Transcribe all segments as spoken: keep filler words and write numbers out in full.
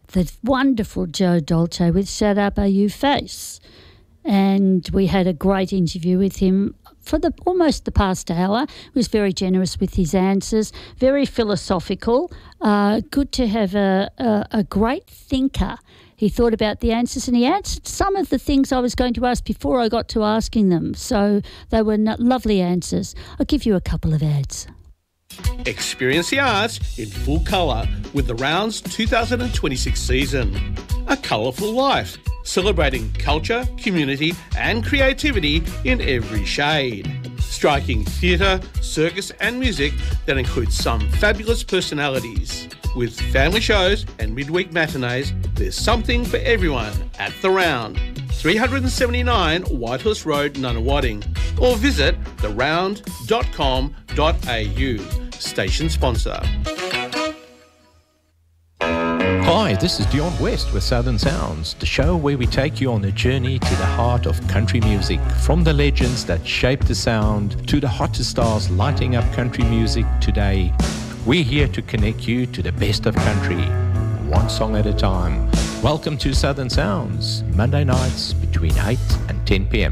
the wonderful Joe Dolce with Shut Up Are You Face. And we had a great interview with him for the almost the past hour. He was very generous with his answers, very philosophical. Uh, good to have a, a, a great thinker. He thought about the answers and he answered some of the things I was going to ask before I got to asking them. So they were lovely answers. I'll give you a couple of ads. Experience the arts in full colour with the Rounds two thousand twenty-six season. A colourful life, celebrating culture, community and creativity in every shade. Striking theatre, circus and music that includes some fabulous personalities. With family shows and midweek matinees, there's something for everyone at The Round. three seventy-nine Whitehorse Road, Nunawading, or visit the round dot com dot a u. Station sponsor. Hi, this is Dion West with Southern Sounds, the show where we take you on a journey to the heart of country music, from the legends that shaped the sound to the hottest stars lighting up country music today. We're here to connect you to the best of country, one song at a time. Welcome to Southern Sounds, Monday nights between eight and ten p.m.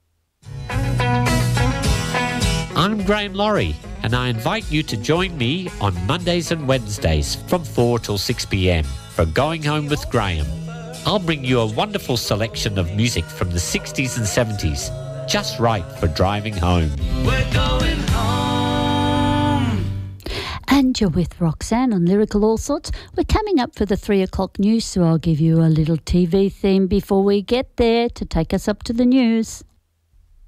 I'm Graham Laurie, and I invite you to join me on Mondays and Wednesdays from four till six p.m. for Going Home with Graham. I'll bring you a wonderful selection of music from the sixties and seventies, just right for driving home. We're going home. And you're with Roxanne on Lyrical All Sorts. We're coming up for the three o'clock news, so I'll give you a little T V theme before we get there to take us up to the news.